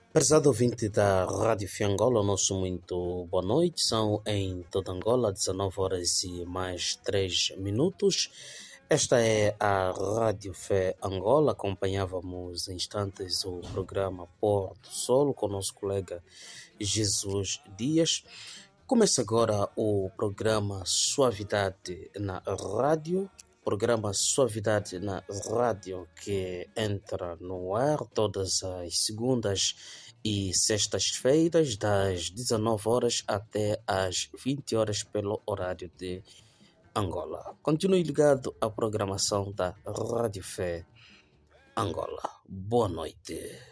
Prezado ouvinte da Rádio Fiangola, nosso muito boa noite. São em toda Angola 19 horas e mais 3 minutos. Esta é a Rádio Fé Angola. Acompanhávamos em instantes o programa Pôr do Sol com o nosso colega Jesus Dias. Começa agora o programa Suavidade na Rádio. Programa Suavidade na Rádio que entra no ar todas as segundas e sextas-feiras, das 19 horas até às 20 horas pelo horário de Angola. Continue ligado à programação da Rádio Fé Angola. Boa noite.